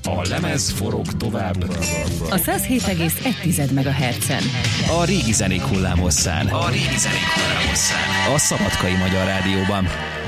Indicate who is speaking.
Speaker 1: A lemez forog tovább.
Speaker 2: A 107,1 MHz-en.
Speaker 1: A régi zenék hullámhosszán. A Szabadkai Magyar Rádióban.